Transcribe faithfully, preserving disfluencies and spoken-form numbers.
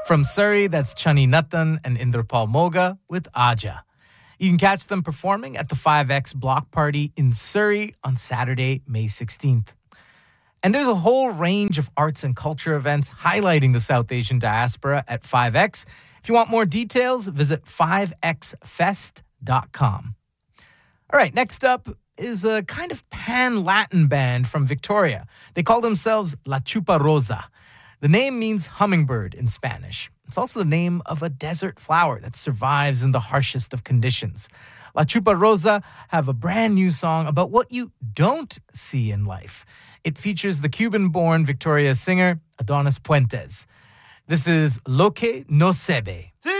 From Surrey, that's Chani Nathan and Inderpal Moga with Aja. You can catch them performing at the five X Block Party in Surrey on Saturday, May sixteenth. And there's a whole range of arts and culture events highlighting the South Asian diaspora at five X. If you want more details, visit five x fest dot com. All right, next up is a kind of pan-Latin band from Victoria. They call themselves La Chupa Rosa. The name means hummingbird in Spanish. It's also the name of a desert flower that survives in the harshest of conditions. La Chupa Rosa have a brand new song about what you don't see in life. It features the Cuban-born Victoria singer Adonis Puentes. This is Lo que no se ve.